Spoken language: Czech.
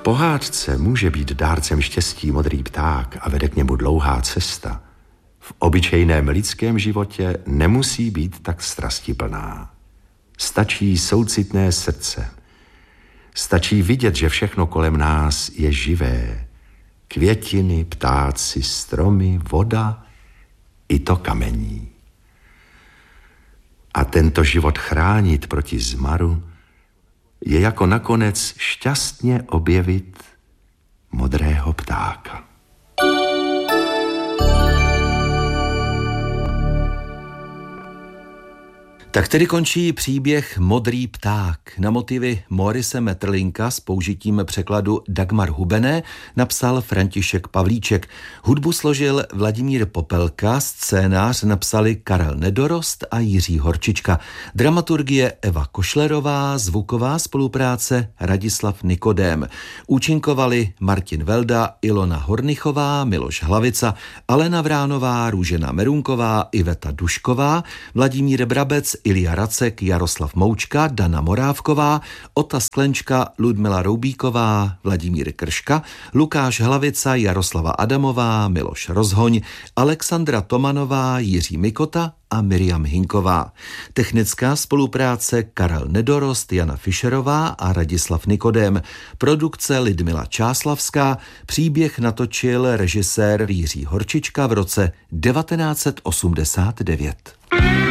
pohádce může být dárcem štěstí modrý pták a vede k němu dlouhá cesta, v obyčejném lidském životě nemusí být tak strastiplná. Stačí soucitné srdce. Stačí vidět, že všechno kolem nás je živé. Květiny, ptáci, stromy, voda i to kamení. A tento život chránit proti zmaru je jako nakonec šťastně objevit modrého ptáka. Tak tedy končí příběh Modrý pták. Na motivy Morise Maeterlinka s použitím překladu Dagmar Hubené napsal František Pavlíček. Hudbu složil Vladimír Popelka, scénář napsali Karel Nedorost a Jiří Horčička. Dramaturgie Eva Košlerová, zvuková spolupráce Radislav Nikodém. Účinkovali Martin Velda, Ilona Hornichová, Miloš Hlavica, Alena Vránová, Růžena Merunková, Iveta Dušková, Vladimír Brabec, Ilja Racek, Jaroslav Moučka, Dana Morávková, Ota Sklenčka, Ludmila Roubíková, Vladimír Krška, Lukáš Hlavica, Jaroslava Adamová, Miloš Rozhoň, Alexandra Tomanová, Jiří Mikota a Miriam Hinková. Technická spolupráce Karel Nedorost, Jana Fischerová a Radislav Nikodém. Produkce Lidmila Čáslavská. Příběh natočil režisér Jiří Horčička v roce 1989.